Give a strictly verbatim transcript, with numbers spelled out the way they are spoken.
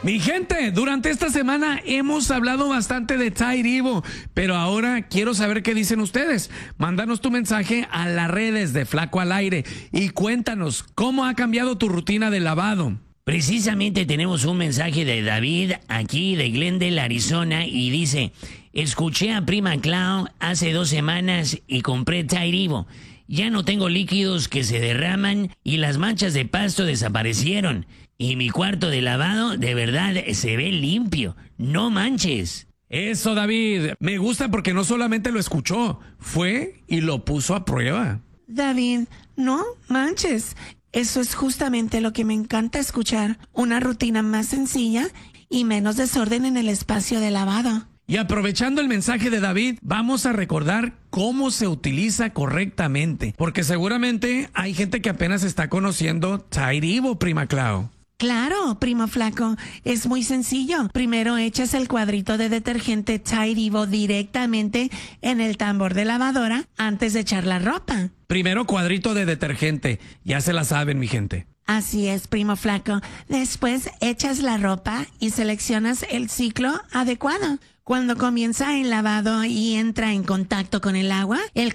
Mi gente, durante esta semana hemos hablado bastante de Tide Evo, pero ahora quiero saber qué dicen ustedes. Mándanos tu mensaje a las redes de Flaco al Aire y cuéntanos cómo ha cambiado tu rutina de lavado. Precisamente tenemos un mensaje de David aquí de Glendale, Arizona, y dice: escuché a Prima Clau hace dos semanas y compré Tide Evo. Ya no tengo líquidos que se derraman y las manchas de pasto desaparecieron. Y mi cuarto de lavado de verdad se ve limpio. No manches. Eso, David, me gusta porque no solamente lo escuchó, fue y lo puso a prueba. David, no manches. Eso es justamente lo que me encanta escuchar. Una rutina más sencilla y menos desorden en el espacio de lavado. Y aprovechando el mensaje de David, vamos a recordar cómo se utiliza correctamente, porque seguramente hay gente que apenas está conociendo Tide Evo, Prima Clau. Claro, primo Flaco, es muy sencillo. Primero echas el cuadrito de detergente Tide Evo directamente en el tambor de lavadora antes de echar la ropa. Primero cuadrito de detergente, ya se la saben, mi gente. Así es, primo Flaco. Después echas la ropa y seleccionas el ciclo adecuado. Cuando comienza el lavado y entra en contacto con el agua, el